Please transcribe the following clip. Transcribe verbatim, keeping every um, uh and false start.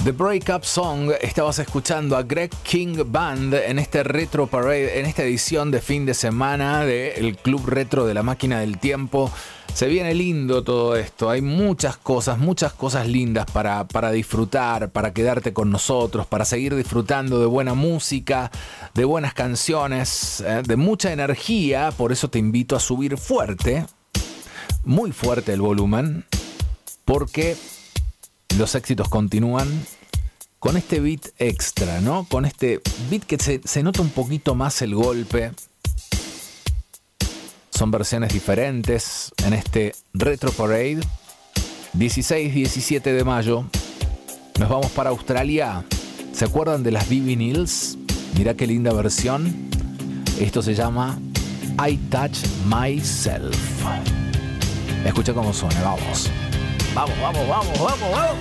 The Breakup Song. Estabas escuchando a Greg King Band en este Retro Parade, en esta edición de fin de semana del Club Retro de la Máquina del Tiempo. Se viene lindo todo esto. Hay muchas cosas, muchas cosas lindas para, para disfrutar, para quedarte con nosotros, para seguir disfrutando de buena música, de buenas canciones, eh, de mucha energía. Por eso te invito a subir fuerte, muy fuerte el volumen, porque los éxitos continúan con este beat extra, ¿no? Con este beat que se, se nota un poquito más el golpe. Son versiones diferentes en este Retro Parade. dieciséis diecisiete de mayo. Nos vamos para Australia. ¿Se acuerdan de las B-Vinyls? Mirá qué linda versión. Esto se llama I Touch Myself. Escucha cómo suena, vamos. Vamos, vamos, vamos, vamos, vamos.